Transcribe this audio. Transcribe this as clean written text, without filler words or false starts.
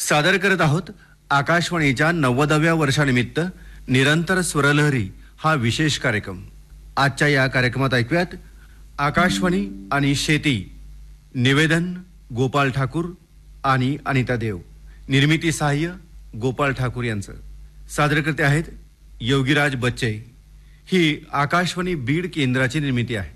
सादर करत आहोत आकाशवाणीच्या 90व्या वर्षानिमित्त निरंतर स्वरलहरी हा विशेष कार्यक्रम. आजच्या या कार्यक्रमात ऐकूयात आकाशवाणी आणि शेती. निवेदन गोपाल ठाकूर आणि अनिता देव. निर्मिती सहाय्य गोपाल ठाकूर यांचं. सादरकर्ते आहेत योगीराज बच्चे. ही आकाशवाणी बीड केंद्राची निर्मिती आहे.